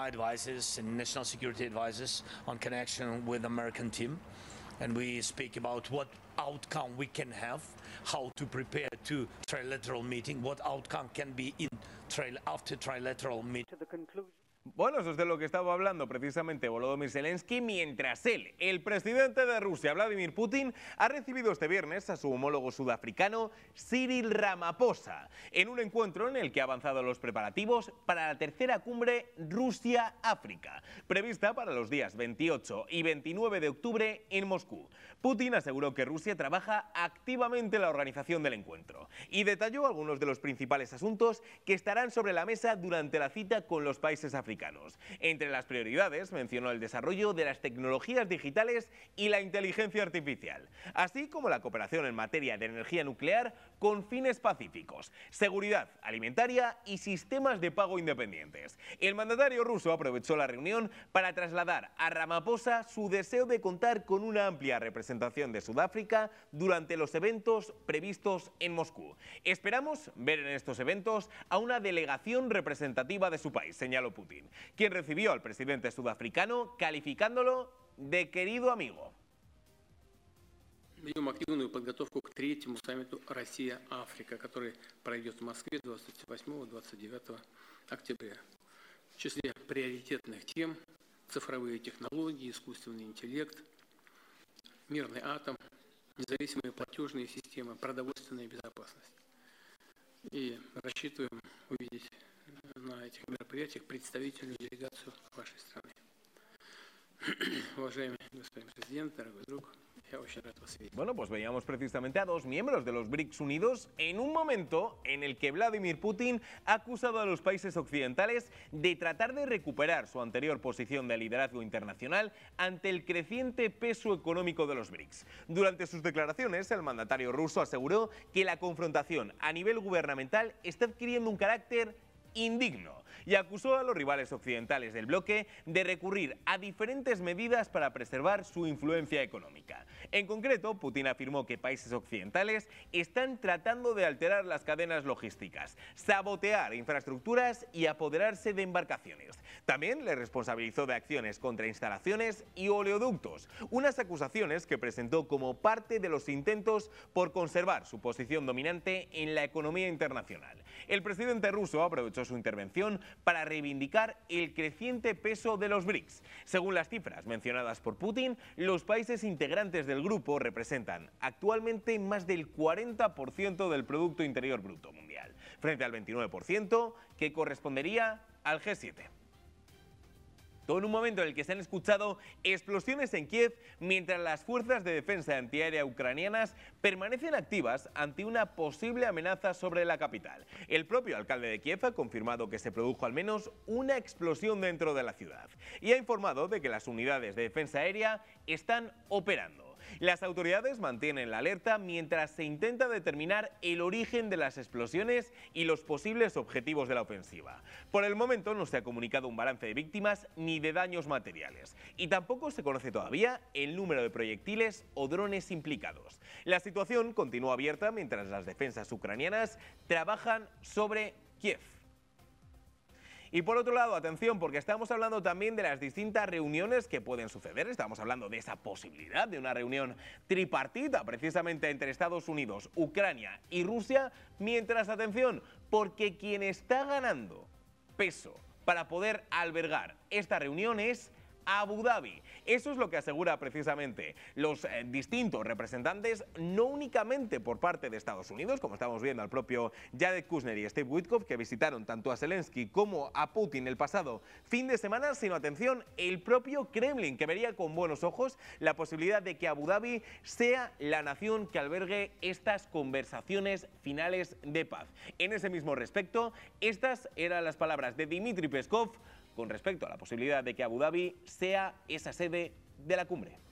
advisors and national security advisors on connection with the American team. And we speak about what outcome we can have, how to prepare to trilateral meeting, what outcome can be in after trilateral meeting. Bueno, eso es de lo que estaba hablando precisamente Volodymyr Zelensky, mientras él, el presidente de Rusia, Vladimir Putin, ha recibido este viernes a su homólogo sudafricano, Cyril Ramaphosa, en un encuentro en el que ha avanzado los preparativos para la tercera cumbre Rusia-África, prevista para los días 28 y 29 de octubre en Moscú. Putin aseguró que Rusia trabaja activamente en la organización del encuentro y detalló algunos de los principales asuntos que estarán sobre la mesa durante la cita con los países africanos. Entre las prioridades mencionó el desarrollo de las tecnologías digitales y la inteligencia artificial, así como la cooperación en materia de energía nuclear con fines pacíficos, seguridad alimentaria y sistemas de pago independientes. El mandatario ruso aprovechó la reunión para trasladar a Ramaphosa su deseo de contar con una amplia representación de Sudáfrica durante los eventos previstos en Moscú. Esperamos ver en estos eventos a una delegación representativa de su país, señaló Putin, quien recibió al presidente sudafricano calificándolo de querido amigo. Ведем активную подготовку к третьему саммиту Россия-Африка, который пройдет в Москве 28-29 октября. В числе приоритетных тем цифровые технологии, искусственный интеллект, мирный атом, независимые платежные системы, продовольственная безопасность. И рассчитываем увидеть на этих мероприятиях представительную делегацию вашей страны. Уважаемый господин президент, дорогой друг, я очень рад вас видеть. Bueno, pues veíamos precisamente a dos miembros de los BRICS unidos en un momento en el que Vladimir Putin ha acusado a los países occidentales de tratar de recuperar su anterior posición de liderazgo internacional ante el creciente peso económico de los BRICS. Durante sus declaraciones, el mandatario ruso aseguró que la confrontación a nivel gubernamental está adquiriendo un carácter indigno y acusó a los rivales occidentales del bloque de recurrir a diferentes medidas para preservar su influencia económica. En concreto, Putin afirmó que países occidentales están tratando de alterar las cadenas logísticas, sabotear infraestructuras y apoderarse de embarcaciones. También le responsabilizó de acciones contra instalaciones y oleoductos, unas acusaciones que presentó como parte de los intentos por conservar su posición dominante en la economía internacional. El presidente ruso aprovechó su intervención para reivindicar el creciente peso de los BRICS. Según las cifras mencionadas por Putin, los países integrantes del grupo representan actualmente más del 40% del Producto Interior Bruto mundial, frente al 29% que correspondería al G7. Todo en un momento en el que se han escuchado explosiones en Kiev mientras las fuerzas de defensa antiaérea ucranianas permanecen activas ante una posible amenaza sobre la capital. El propio alcalde de Kiev ha confirmado que se produjo al menos una explosión dentro de la ciudad y ha informado de que las unidades de defensa aérea están operando. Las autoridades mantienen la alerta mientras se intenta determinar el origen de las explosiones y los posibles objetivos de la ofensiva. Por el momento no se ha comunicado un balance de víctimas ni de daños materiales y tampoco se conoce todavía el número de proyectiles o drones implicados. La situación continúa abierta mientras las defensas ucranianas trabajan sobre Kiev. Y por otro lado, atención, porque estamos hablando también de las distintas reuniones que pueden suceder. Estamos hablando de esa posibilidad de una reunión tripartita, precisamente entre Estados Unidos, Ucrania y Rusia, mientras, atención, porque quien está ganando peso para poder albergar esta reunión es Abu Dhabi. Eso es lo que asegura precisamente los distintos representantes, no únicamente por parte de Estados Unidos, como estamos viendo al propio Jared Kushner y Steve Witkoff, que visitaron tanto a Zelensky como a Putin el pasado fin de semana, sino, atención, el propio Kremlin, que vería con buenos ojos la posibilidad de que Abu Dhabi sea la nación que albergue estas conversaciones finales de paz. En ese mismo respecto, estas eran las palabras de Dmitry Peskov con respecto a la posibilidad de que Abu Dhabi sea esa sede de la cumbre.